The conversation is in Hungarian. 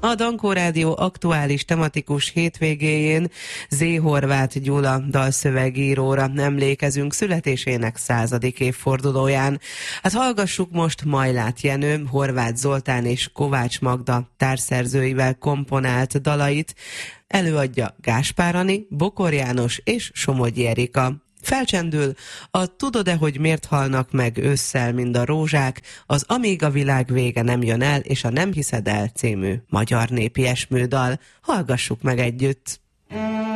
A Dankó Rádió aktuális tematikus hétvégéjén Z. Horváth Gyula dalszövegíróra emlékezünk születésének 100. évfordulóján. Hát hallgassuk most Majlát Jenő, Horváth Zoltán és Kovács Magda társszerzőivel komponált dalait. Előadja Gáspár Ani, Bokor János és Somogyi Erika. Felcsendül a Tudod-e, hogy miért halnak meg ősszel mind a rózsák, az Amíg a világ vége nem jön el, és a Nem hiszed el című magyar népi esmődal. Hallgassuk meg együtt!